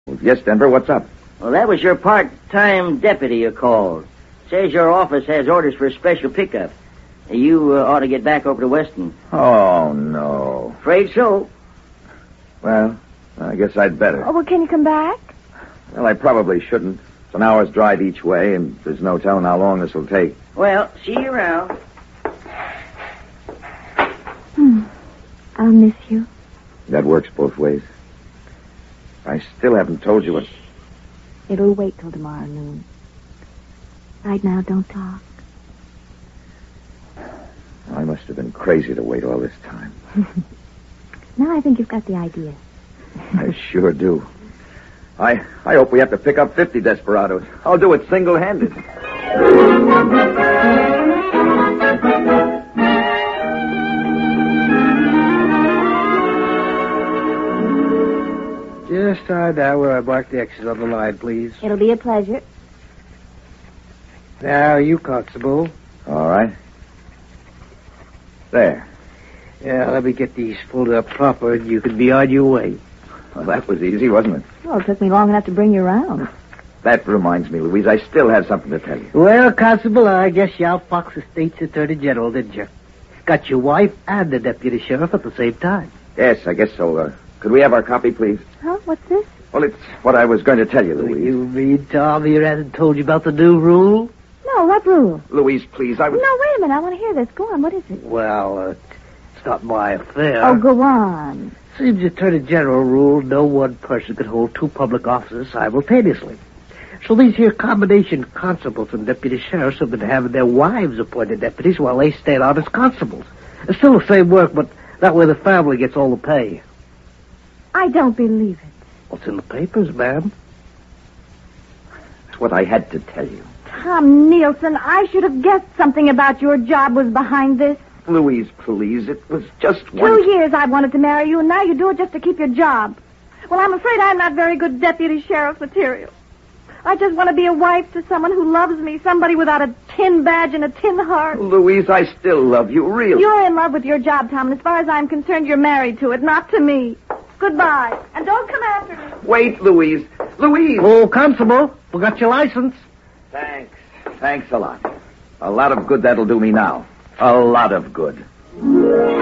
Yes, Denver, what's up? Well, that was your part-time deputy you called. Says your office has orders for a special pickup. You ought to get back over to Weston. Oh, no. Afraid so. Well, I guess I'd better. Oh, well, can you come back? Well, I probably shouldn't. It's an hour's drive each way, and there's no telling how long this will take. Well, see you around. I'll miss you. That works both ways. I still haven't told you what... It'll wait till tomorrow noon. Right now, don't talk. I must have been crazy to wait all this time. Now I think you've got the idea. I sure do. I hope we have to pick up 50 desperados. I'll do it single-handed. Just start down where I marked the X's on the line, please. It'll be a pleasure. Now, you, Constable. All right. There. Yeah, let me get these pulled up proper, and you can be on your way. Well, that was easy, wasn't it? Well, it took me long enough to bring you around. That reminds me, Louise, I still have something to tell you. Well, Constable, I guess you outfoxed the state's Attorney General, didn't you? Got your wife and the deputy sheriff at the same time. Yes, I guess so. Could we have our copy, please? Huh? What's this? Well, it's what I was going to tell you, Louise. You mean Tom here hasn't told you about the new rule? No, what rule? Louise, please, I was... No, wait a minute. I want to hear this. Go on. What is it? Well, it's not my affair. Oh, go on. Seems the Attorney General ruled no one person could hold two public offices simultaneously. So these here combination constables and deputy sheriffs have been having their wives appointed deputies while they stayed on as constables. It's still the same work, but that way the family gets all the pay. I don't believe it. What's in the papers, ma'am? It's what I had to tell you. Tom Nielsen, I should have guessed something about your job was behind this. Louise, please, it was just 2 years I wanted to marry you, and now you do it just to keep your job. Well, I'm afraid I'm not very good deputy sheriff material. I just want to be a wife to someone who loves me, somebody without a tin badge and a tin heart. Louise, I still love you, really. You're in love with your job, Tom, and as far as I'm concerned, you're married to it, not to me. Goodbye. And don't come after me. Wait, Louise. Louise! Oh, Constable, we got your license. Thanks. Thanks a lot. A lot of good that'll do me now. A lot of good.